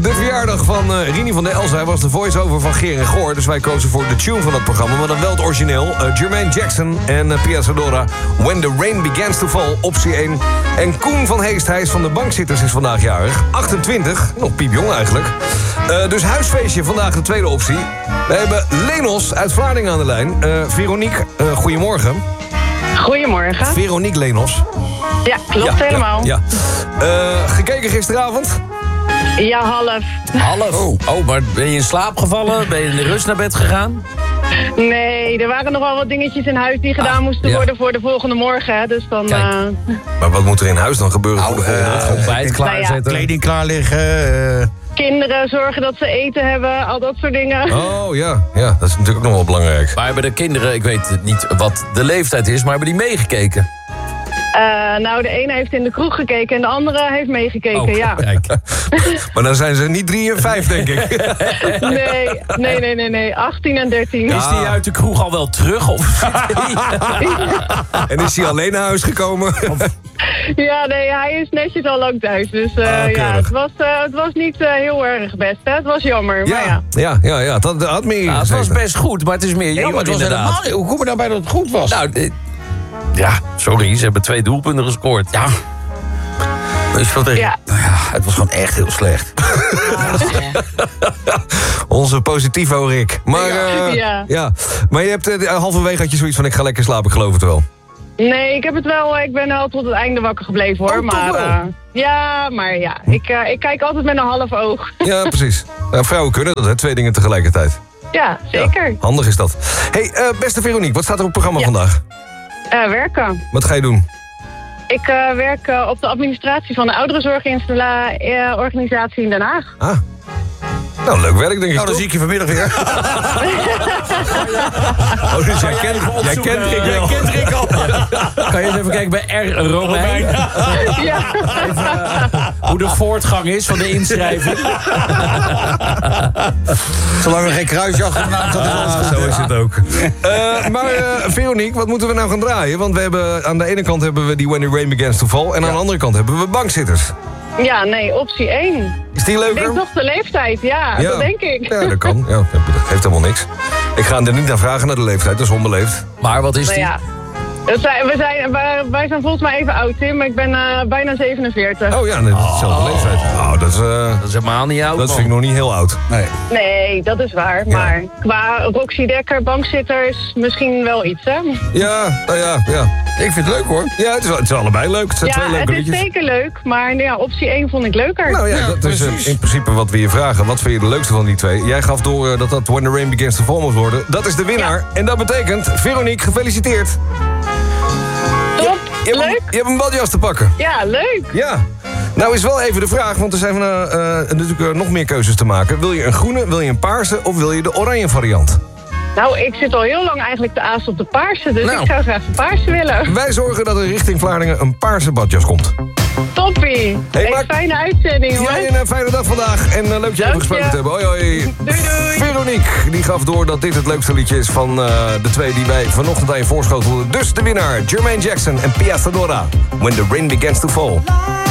de verjaardag van Rini van der Elst. Hij was de voice-over van Geer en Goor. Dus wij kozen voor de tune van dat programma. Maar dan wel het origineel. Jermaine Jackson en Pia Zadora. When the Rain Begins to Fall, optie 1. En Koen van Heest, hij is van de bankzitters, is vandaag jarig. 28, nog piepjong eigenlijk. Dus huisfeestje, vandaag de tweede optie. We hebben Lenos uit Vlaardingen aan de lijn. Veronique, goedemorgen. Goedemorgen. Veronique Lenos. Ja, klopt helemaal. Ja. Gekeken gisteravond? Ja, half. Oh, maar ben je in slaap gevallen? Ben je in de rust naar bed gegaan? Nee, er waren nog wel wat dingetjes in huis die gedaan moesten worden voor de volgende morgen. Hè, dus dan... Maar wat moet er in huis dan gebeuren voor de volgende morgen? Ontbijt klaarzetten. Kleding klaar liggen. Kinderen zorgen dat ze eten hebben, al dat soort dingen. Oh ja, dat is natuurlijk ook nog wel belangrijk. Maar hebben de kinderen, ik weet niet wat de leeftijd is, maar hebben die meegekeken? Nou, de ene heeft in de kroeg gekeken en de andere heeft meegekeken, ja. Kijk. Maar dan zijn ze niet 3 en 5, denk ik. Nee. 18 en 13. Is die uit de kroeg al wel terug? Of En is hij alleen naar huis gekomen? Ja, nee, hij is netjes al lang thuis. Dus het was niet heel erg best, hè. Het was jammer, maar ja. Ja, dat had meer het was best goed, maar het is meer jammer inderdaad. Hoe kom je nou bij dat het goed was? Nou, sorry, ze hebben 2 doelpunten gescoord. Ja. Ja. Nou ja, het was gewoon echt heel slecht. Onze positivo Rick. Maar, maar je hebt halverwege had je zoiets van ik ga lekker slapen, ik geloof het wel. Nee, ik ben al tot het einde wakker gebleven hoor. Ik kijk altijd met een half oog. Ja, precies. Vrouwen kunnen dat, hè? 2 dingen tegelijkertijd. Ja, zeker. Ja, handig is dat. Hey, beste Veronique, wat staat er op het programma vandaag? Werken. Wat ga je doen? Ik werk op de administratie van de ouderenzorgorganisatie in Den Haag. Ah. Nou, leuk werk, denk ik. Nou, dan zie ik je vanmiddag weer. Dus jij kent Rick al. Kan je eens even kijken bij R. Romein? Ja. Hoe de voortgang is van de inschrijving. Zolang er geen kruisje achternaam staat. Zo is het ook. Maar Veronique, wat moeten we nou gaan draaien? Want we hebben, aan de ene kant hebben we die When the Rain Begins to Fall. En aan de andere kant hebben we bankzitters. Ja, nee, optie 1. Is die leuker? Ik denk toch de leeftijd, ja, dat denk ik. Ja, dat kan. Ja, dat geeft helemaal niks. Ik ga er niet naar vragen naar de leeftijd, dat is onbeleefd. Maar wat is die? Ja. Wij zijn volgens mij even oud, Tim, maar ik ben bijna 47. Oh ja, dat is dezelfde leeftijd. Oh, dat is helemaal niet oud. Dat vind ik nog niet heel oud. Nee, dat is waar. Ja. Maar qua Roxy Dekker, bankzitters, misschien wel iets, hè? Ja. Ik vind het leuk, hoor. Ja, het is allebei leuk. Het zijn 2 leuke liedjes. Het is zeker leuk, maar optie 1 vond ik leuker. Nou ja, dat is in principe wat we je vragen. Wat vind je de leukste van die 2? Jij gaf door dat When the Rain Begins to Fall moest worden. Dat is de winnaar. Ja. En dat betekent, Veronique, gefeliciteerd. Top, leuk. Je hebt een badjas te pakken. Ja, leuk. Ja. Nou is wel even de vraag, want er zijn natuurlijk nog meer keuzes te maken. Wil je een groene, wil je een paarse of wil je de oranje variant? Nou, ik zit al heel lang eigenlijk te aas op de paarse, dus ik zou graag de paarse willen. Wij zorgen dat er richting Vlaardingen een paarse badjas komt. Toppie. Hey, fijne uitzending, hoor. Jij een fijne dag vandaag en leuk je even gesproken te hebben. Hoi, hoi. Doei. Veronique, die gaf door dat dit het leukste liedje is van de 2 die wij vanochtend aan je voorschoten. Dus de winnaar, Jermaine Jackson en Pia Zadora. When the Rain Begins to Fall.